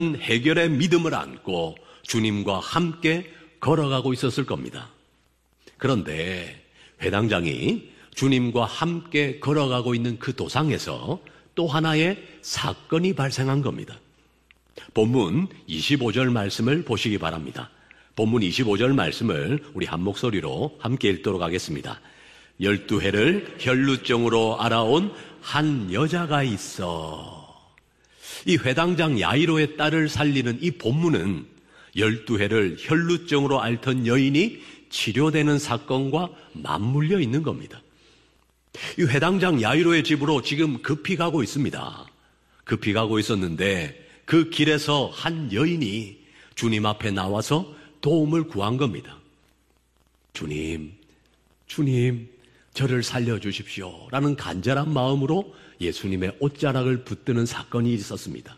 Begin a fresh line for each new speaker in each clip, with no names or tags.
해결의 믿음을 안고 주님과 함께 걸어가고 있었을 겁니다. 그런데 회당장이 주님과 함께 걸어가고 있는 그 도상에서 또 하나의 사건이 발생한 겁니다. 본문 25절 말씀을 보시기 바랍니다. 본문 25절 말씀을 우리 한 목소리로 함께 읽도록 하겠습니다. 12해를 혈루증으로 알아온 한 여자가 있어. 이 회당장 야이로의 딸을 살리는 이 본문은 12해를 혈루증으로 앓던 여인이 치료되는 사건과 맞물려 있는 겁니다. 이 회당장 야이로의 집으로 지금 급히 가고 있습니다. 급히 가고 있었는데 그 길에서 한 여인이 주님 앞에 나와서 도움을 구한 겁니다. 주님, 저를 살려주십시오 라는 간절한 마음으로 예수님의 옷자락을 붙드는 사건이 있었습니다.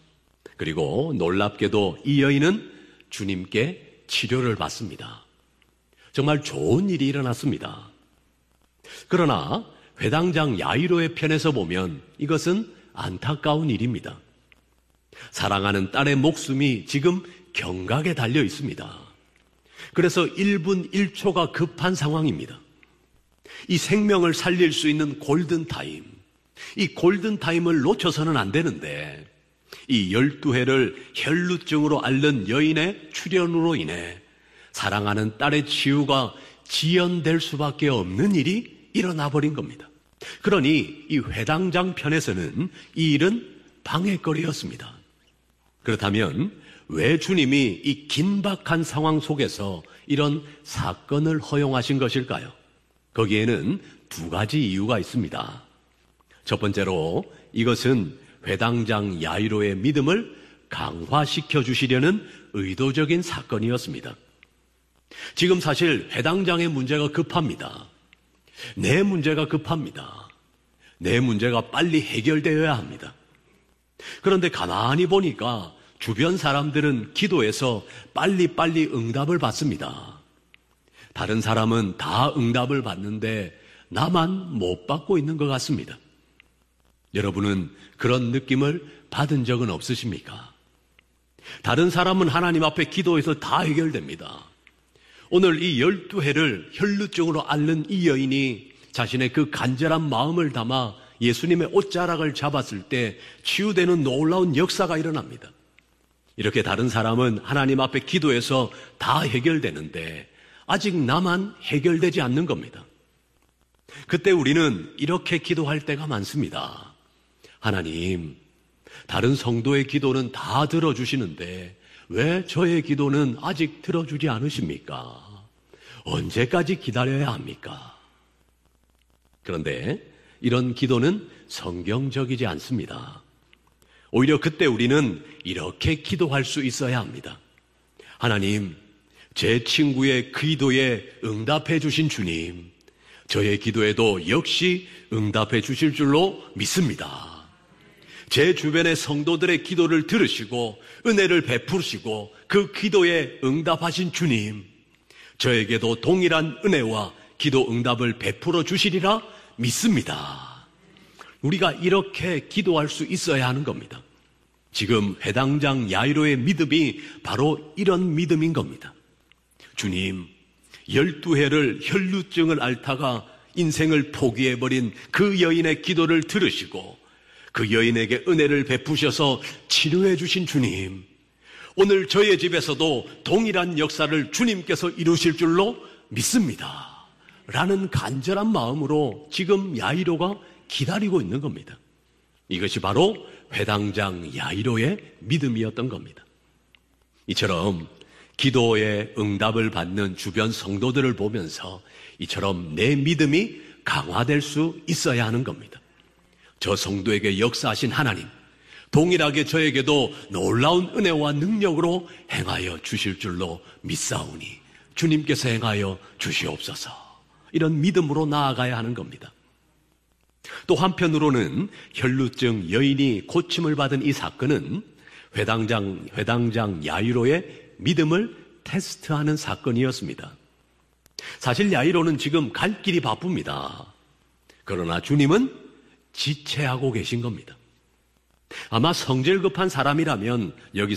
그리고 놀랍게도 이 여인은 주님께 치료를 받습니다. 정말 좋은 일이 일어났습니다. 그러나 회당장 야이로의 편에서 보면 이것은 안타까운 일입니다. 사랑하는 딸의 목숨이 지금 경각에 달려 있습니다. 그래서 1분 1초가 급한 상황입니다. 이 생명을 살릴 수 있는 골든타임, 이 골든타임을 놓쳐서는 안 되는데 이 12해를 혈루증으로 앓는 여인의 출현으로 인해 사랑하는 딸의 치유가 지연될 수밖에 없는 일이 일어나 버린 겁니다. 그러니 이 회당장 편에서는 이 일은 방해거리였습니다. 그렇다면 왜 주님이 이 긴박한 상황 속에서 이런 사건을 허용하신 것일까요? 거기에는 두 가지 이유가 있습니다. 첫 번째로 이것은 회당장 야이로의 믿음을 강화시켜 주시려는 의도적인 사건이었습니다. 지금 사실 회당장의 문제가 급합니다. 내 문제가 급합니다. 내 문제가 빨리 해결되어야 합니다. 그런데 가만히 보니까 주변 사람들은 기도해서 빨리빨리 응답을 받습니다. 다른 사람은 다 응답을 받는데 나만 못 받고 있는 것 같습니다. 여러분은 그런 느낌을 받은 적은 없으십니까? 다른 사람은 하나님 앞에 기도해서 다 해결됩니다. 오늘 이 12해를 혈루증으로 앓는 이 여인이 자신의 그 간절한 마음을 담아 예수님의 옷자락을 잡았을 때 치유되는 놀라운 역사가 일어납니다. 이렇게 다른 사람은 하나님 앞에 기도해서 다 해결되는데 아직 나만 해결되지 않는 겁니다. 그때 우리는 이렇게 기도할 때가 많습니다. 하나님, 다른 성도의 기도는 다 들어주시는데 왜 저의 기도는 아직 들어주지 않으십니까? 언제까지 기다려야 합니까? 그런데 이런 기도는 성경적이지 않습니다. 오히려 그때 우리는 이렇게 기도할 수 있어야 합니다. 하나님, 제 친구의 기도에 응답해 주신 주님, 저의 기도에도 역시 응답해 주실 줄로 믿습니다. 제 주변의 성도들의 기도를 들으시고 은혜를 베푸시고 그 기도에 응답하신 주님, 저에게도 동일한 은혜와 기도 응답을 베풀어 주시리라 믿습니다. 우리가 이렇게 기도할 수 있어야 하는 겁니다. 지금 회당장 야이로의 믿음이 바로 이런 믿음인 겁니다. 주님, 12해를 혈루증을 앓다가 인생을 포기해버린 그 여인의 기도를 들으시고 그 여인에게 은혜를 베푸셔서 치료해 주신 주님, 오늘 저의 집에서도 동일한 역사를 주님께서 이루실 줄로 믿습니다. 라는 간절한 마음으로 지금 야이로가 기다리고 있는 겁니다. 이것이 바로 회당장 야이로의 믿음이었던 겁니다. 이처럼 기도에 응답을 받는 주변 성도들을 보면서 이처럼 내 믿음이 강화될 수 있어야 하는 겁니다. 저 성도에게 역사하신 하나님, 동일하게 저에게도 놀라운 은혜와 능력으로 행하여 주실 줄로 믿사오니 주님께서 행하여 주시옵소서. 이런 믿음으로 나아가야 하는 겁니다. 또 한편으로는 혈루증 여인이 고침을 받은 이 사건은 회당장 야이로의 믿음을 테스트하는 사건이었습니다. 사실 야이로는 지금 갈 길이 바쁩니다. 그러나 주님은 지체하고 계신 겁니다. 아마 성질 급한 사람이라면